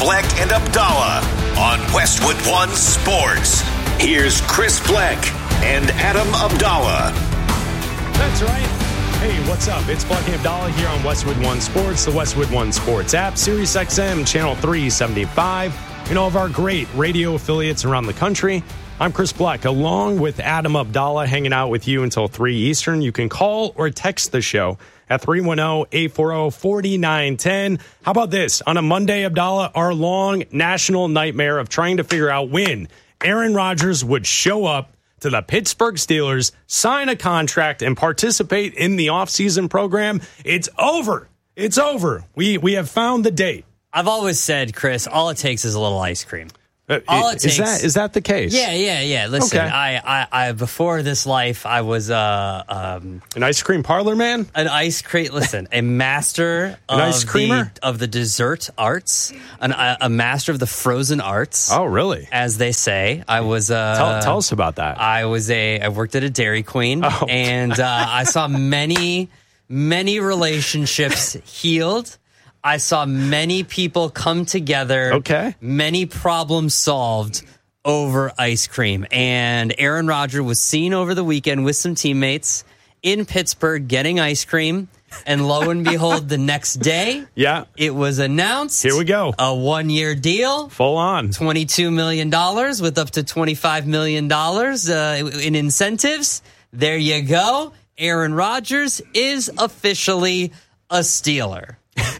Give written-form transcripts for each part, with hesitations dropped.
Bleck and Abdallah on Westwood One Sports. Here's Chris Bleck and Adam Abdallah. That's right. Hey, what's up? It's Bleck and Abdallah here on Westwood One Sports, the Westwood One Sports app, Sirius XM, channel 375, and all of our great radio affiliates around the country. I'm Chris Bleck, along with Adam Abdallah, hanging out with you until 3 Eastern. You can call or text the show at 310-840-4910. How about this? On a Monday, Abdallah, our long national nightmare of trying to figure out when Aaron Rodgers would show up to the Pittsburgh Steelers, sign a contract, and participate in the offseason program. It's over. It's over. We have found the date. I've always said, Chris, all it takes is a little ice cream. All it takes, is that the case? Yeah. Listen, okay. I before this life, I was an ice cream parlor man. An ice cream. Listen, a master of the dessert arts, a master of the frozen arts. Oh, really? As they say, I was. Tell us about that. I worked at a Dairy Queen, and I saw many relationships healed. I saw many people come together. Okay. Many problems solved over ice cream. And Aaron Rodgers was seen over the weekend with some teammates in Pittsburgh getting ice cream. And lo and behold, the next day, it was announced. Here we go. A 1-year deal. Full on. $22 million with up to $25 million in incentives. There you go. Aaron Rodgers is officially a Steeler.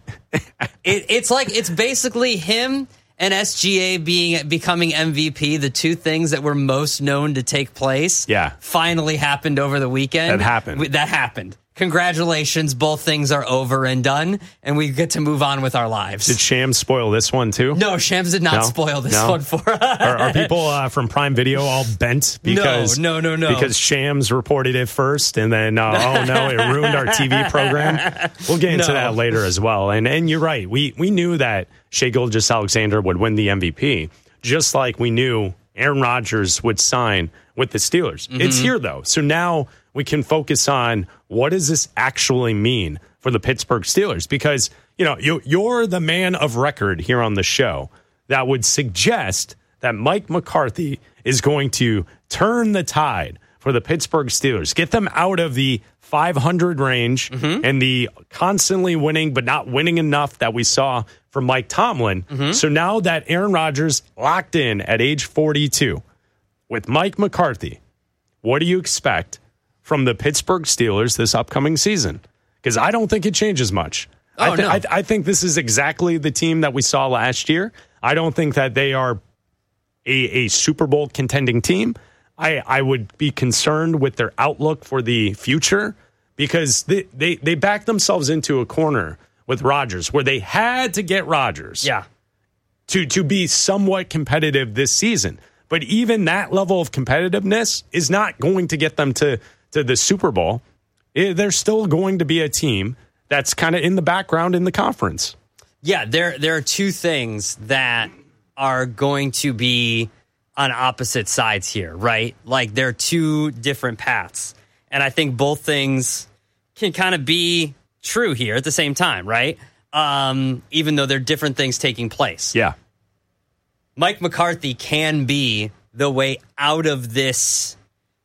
It's basically him and SGA becoming MVP, the two things that were most known to take place. Yeah. Finally happened over the weekend. That happened. Congratulations. Both things are over and done, and we get to move on with our lives. Did Shams spoil this one, too? No, Shams did not spoil this one for us. Are people from Prime Video all bent? Because, No. Because Shams reported it first, and then, it ruined our TV program. We'll get into that later as well. And you're right. We knew that Shai Gilgeous-Alexander would win the MVP, just like we knew Aaron Rodgers would sign with the Steelers. Mm-hmm. It's here, though. So now we can focus on what does this actually mean for the Pittsburgh Steelers? Because, you're the man of record here on the show that would suggest that Mike McCarthy is going to turn the tide for the Pittsburgh Steelers, get them out of the 500 range and the constantly winning but not winning enough that we saw from Mike Tomlin. Mm-hmm. So now that Aaron Rodgers locked in at age 42 with Mike McCarthy, what do you expect from the Pittsburgh Steelers this upcoming season? Because I don't think it changes much. I think this is exactly the team that we saw last year. I don't think that they are a Super Bowl contending team. I would be concerned with their outlook for the future because they backed themselves into a corner with Rodgers where they had to get Rodgers to be somewhat competitive this season. But even that level of competitiveness is not going to get them to the Super Bowl. They're still going to be a team that's kind of in the background in the conference. Yeah, there are two things that are going to be on opposite sides here, right? Like they're two different paths. And I think both things can kind of be true here at the same time, right? Even though they're different things taking place. Yeah. Mike McCarthy can be the way out of this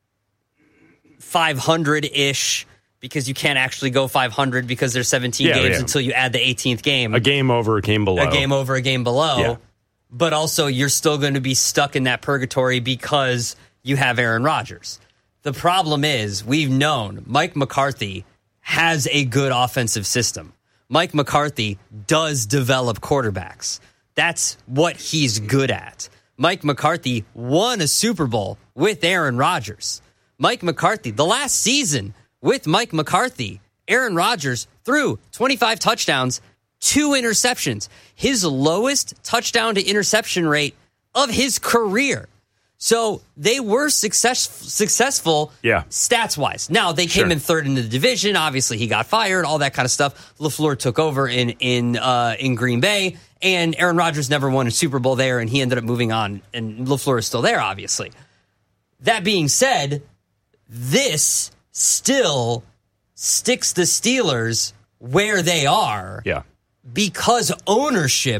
500-ish, because you can't actually go 500 because there's 17 games until you add the 18th game. A game over, a game below. A game over, a game below. Yeah. But also you're still going to be stuck in that purgatory because you have Aaron Rodgers. The problem is we've known Mike McCarthy has a good offensive system. Mike McCarthy does develop quarterbacks. That's what he's good at. Mike McCarthy won a Super Bowl with Aaron Rodgers. Mike McCarthy, the last season with Mike McCarthy, Aaron Rodgers threw 25 touchdowns, 2 interceptions, his lowest touchdown to interception rate of his career. So they were successful stats-wise. Now, they came in third in the division. Obviously, he got fired, all that kind of stuff. LaFleur took over in Green Bay, and Aaron Rodgers never won a Super Bowl there, and he ended up moving on, and LaFleur is still there, obviously. That being said, this still sticks the Steelers where they are because ownership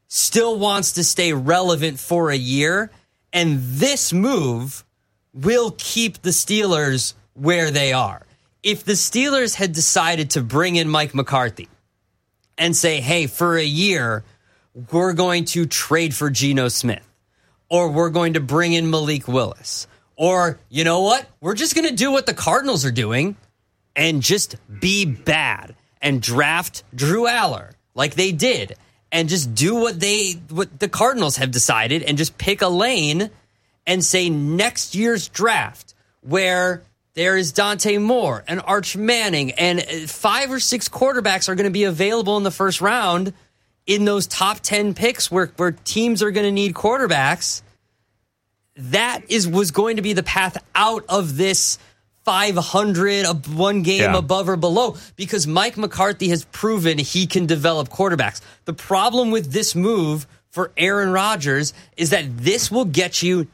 still wants to stay relevant for a year, and this move will keep the Steelers where they are. If the Steelers had decided to bring in Mike McCarthy and say, hey, for a year, we're going to trade for Geno Smith, or we're going to bring in Malik Willis, or you know what? We're just going to do what the Cardinals are doing and just be bad and draft Drew Aller like they did and just do what the Cardinals have decided and just pick a lane and say next year's draft where there is Dante Moore and Arch Manning and 5 or 6 quarterbacks are going to be available in the first round in those top 10 picks where teams are going to need quarterbacks. That was going to be the path out of this 500, one game above or below, because Mike McCarthy has proven he can develop quarterbacks. The problem with this move for Aaron Rodgers is that this will get you